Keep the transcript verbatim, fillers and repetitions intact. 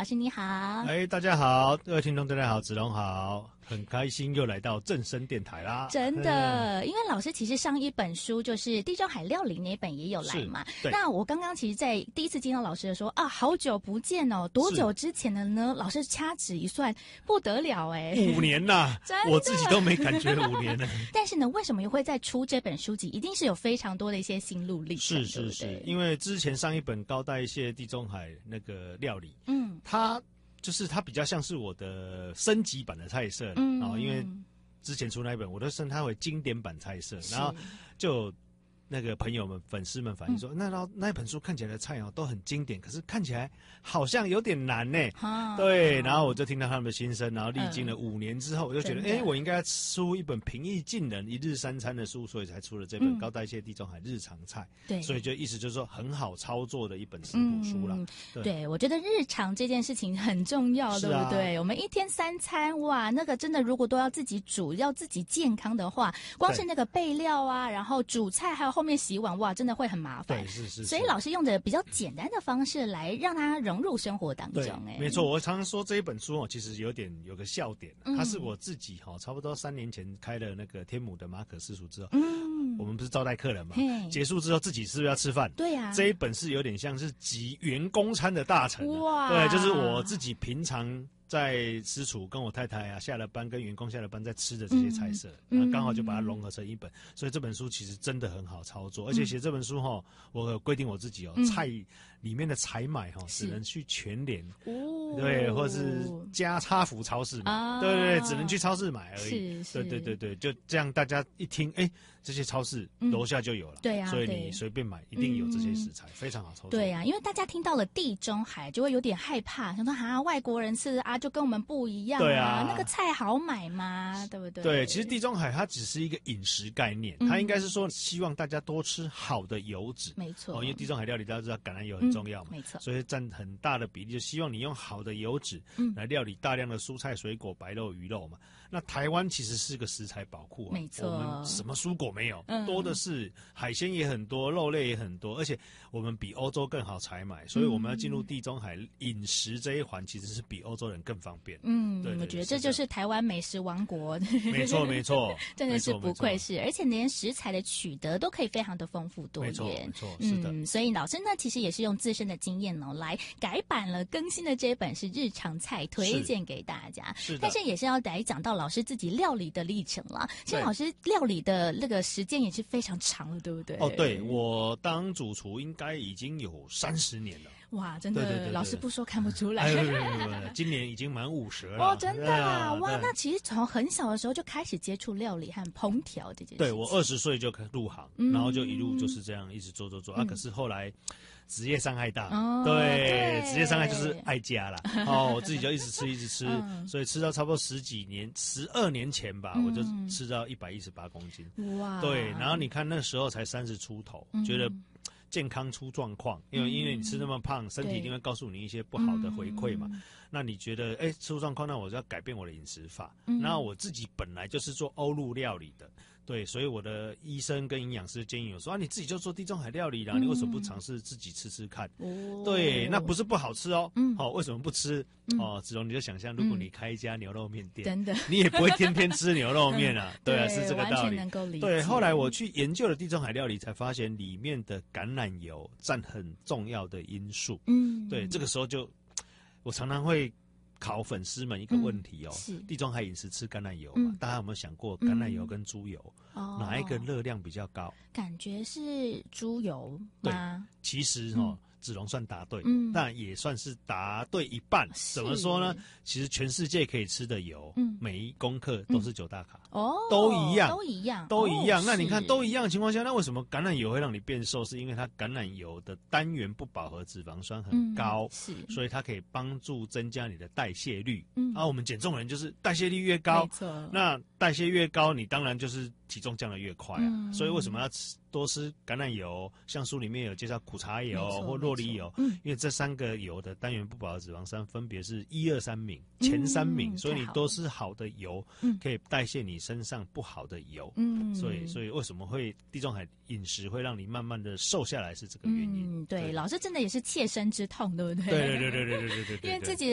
师你好。 哎，大家好，各位听众大家好，子龙好，很开心又来到正声电台啦。 真的、嗯、因为老师其实上一本书就是地中海料理那一本也有来嘛。那我刚刚其实在第一次见到老师的时候啊，好久不见哦，多久之前的呢？老师掐指一算不得了哎， 五年啦，我自己都没感觉五年了。 但是呢，为什么又会再出这本书籍？一定是有非常多的一些心路历程。 是是是，对对，因为之前上一本高代谢地中海那个料理，嗯，它就是它比较像是我的升级版的菜色，嗯，然后因为之前出那一本，我都称它为经典版菜色，然后就那个朋友们、粉丝们反映说，嗯、那那一本书看起来的菜哦都很经典，可是看起来好像有点难呢。啊、对，然后我就听到他们的心声，然后历经了五年之后，嗯、我就觉得，哎，我应该出一本平易近人、一日三餐的书，所以才出了这本《高代谢地中海日常菜》。对、嗯，所以就意思就是说很好操作的一本食谱书啦。嗯、 对, 对，我觉得日常这件事情很重要，对不对？我们一天三餐，哇，那个真的如果都要自己煮，要自己健康的话，光是那个备料啊，然后煮菜还有后面洗碗，哇，真的会很麻烦。 对，是 是, 是。 所以老师用的比较简单的方式来让它融入生活当中。 哎，没错，我常常说这一本书哦，其实有点有个笑点，嗯、它是我自己哈、哦，差不多三年前开了那个天母的马可私塾之后，嗯，我们不是招待客人嘛，结束之后自己是不是要吃饭？ 对呀、啊， 这一本是有点像是集员工餐的大成。哇，对，就是我自己平常在私厨跟我太太啊，下了班跟员工下了班在吃的这些菜色，然后刚好就把它融合成一本，所以这本书其实真的很好操作，而且写这本书哈、哦，我有规定我自己哦，嗯、菜里面的采买哈、哦，只能去全联，哦、对，或者是加差福超市买，啊、对对对，只能去超市买而已，对对对对，就这样大家一听，哎，这些超市楼下就有了，嗯、对啊，所以你随便买一定有这些食材，嗯、非常好操作。 对啊，因为大家听到了地中海就会有点害怕，想说啊，外国人吃啊。就跟我们不一样啊，对啊，那个菜好买吗？对不对？ 对，其实地中海它只是一个饮食概念，嗯、它应该是说希望大家多吃好的油脂， 没错、哦。 因为地中海料理大家知道橄榄油很重要嘛， 嗯、没错， 所以占很大的比例，就希望你用好的油脂来料理大量的蔬菜、水果、白肉、鱼肉嘛。那台湾其实是个食材宝库啊， 没错， 我们什么蔬果没有，嗯、多的是海鲜也很多，肉类也很多，而且我们比欧洲更好采买，所以我们要进入地中海饮食这一环，其实是比欧洲人更方便。 嗯，对对对，我觉得这就是台湾美食王国。 没错没错， 真的是不愧是，而且连食材的取得都可以非常的丰富多元。 没错没错，是的。 嗯，所以老师呢，其实也是用自身的经验呢，来改版了更新的这一本是日常菜，推荐给大家。是的，但是也是要来讲到老师自己料理的历程啦。其实老师料理的那个时间也是非常长了，对不对？ 哦，对，我当主厨应该已经有三十年了。 哇，真的，对对对对，老师不说看不出来。 哎，对对对，今年已经满五十了。 哦，真的啊！哇，那其实从很小的时候就开始接触料理和烹调这件事。 对，我二十岁就入行，嗯、然后就一路就是这样一直做做做、嗯、啊。可是后来职业伤害大，哦、对，职业伤害就是爱家啦。哦，我自己就一直吃一直吃，嗯、所以吃到差不多十几年，十二年前吧，嗯、我就吃到一百一十八公斤。哇！对，然后你看那时候才三十出头，嗯、觉得健康出状况，因为因为你吃那么胖，身体一定会告诉你一些不好的回馈嘛。嗯、那你觉得，哎，出状况，那我就要改变我的饮食法。嗯、然后我自己本来就是做欧陆料理的，对，所以我的医生跟营养师建议我说啊，你自己就做地中海料理啦，嗯、你为什么不尝试自己吃吃看？哦、对，那不是不好吃哦。嗯，好、哦，为什么不吃？嗯、哦，子荣你就想象，如果你开一家牛肉面店，真的，你也不会天天吃牛肉面啊。对啊，是这个道理。 能够理解。 对，后来我去研究了地中海料理，才发现里面的橄榄油占很重要的因素。嗯，对，这个时候就我常常会考粉丝们一个问题哦，嗯、地中海饮食吃橄榄油嘛，嗯、大家有没有想过橄榄油跟猪油、嗯、哪一个热量比较高？ 感觉是猪油吗？ 对，其实哦。嗯子龙算答对，嗯，但也算是答对一半。怎么说呢？其实全世界可以吃的油，嗯，每一公克都是九大卡，哦，都一样， 都一样， 都一样。哦、那你看都一样的情况下，那为什么橄榄油会让你变瘦？是因为它橄榄油的单元不饱和脂肪酸很高，嗯、是，所以它可以帮助增加你的代谢率。嗯，啊，我们减重人就是代谢率越高，没错，那代谢越高，你当然就是体重降得越快啊。嗯、所以为什么要吃？多吃橄榄油，像书里面有介绍苦茶油或酪梨油，嗯、因为这三个油的单元不饱和脂肪酸分别是一二三名，前三名，嗯、所以你多吃好的油，嗯、可以代谢你身上不好的油。嗯，所以所以为什么会地中海饮食会让你慢慢的瘦下来，是这个原因。 嗯，对，对老师真的也是切身之痛，对不对？ 对对对对对对对对， 因为自己。